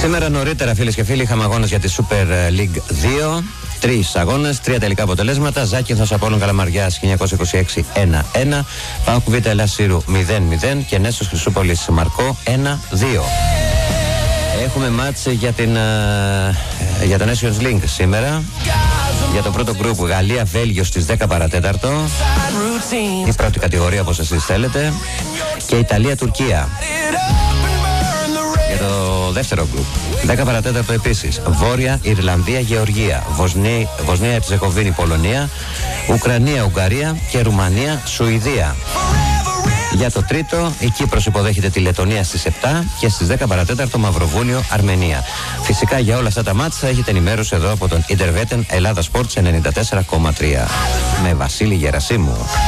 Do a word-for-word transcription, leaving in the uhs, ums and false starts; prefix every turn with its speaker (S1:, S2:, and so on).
S1: Σήμερα νωρίτερα, φίλες και φίλοι, είχαμε αγώνες για τη Super League δύο. Τρεις αγώνες, τρία τελικά αποτελέσματα. Ζάκυνθος Απόλλων Καλαμαριάς χίλια εννιακόσια είκοσι έξι ένα ένα. ΠΑΟΚ Β' Ελλάς Σύρου μηδέν μηδέν και Νέσος Χρυσούπολης Μαρκό ένα δύο. Έχουμε μάτς για, την, για το Nations League σήμερα. Για το πρώτο γκρουπ Γαλλία-Βέλγιο στις δέκα παρατέταρτο. Η πρώτη κατηγορία, όπως εσείς θέλετε. Και Ιταλία-Τουρκία. Για το δεύτερο γκρουπ δέκα παρατέταρτο επίσης Βόρεια Ιρλανδία-Γεωργία, Βοσνία-Ερζεγοβίνη-Πολωνία, Ουκρανία-Ουγγαρία και Ρουμανία-Σουηδία. Για το τρίτο, η Κύπρος υποδέχεται τη Λετωνία στις επτά και στις δέκα παρατέταρτο Μαυροβούνιο-Αρμενία. Φυσικά για όλα αυτά τα μάτς θα έχετε ενημέρωση εδώ από τον Ιντερβέτεν Ελλάδα Sports ενενήντα τέσσερα κόμμα τρία με Βασίλη Γερασίμου.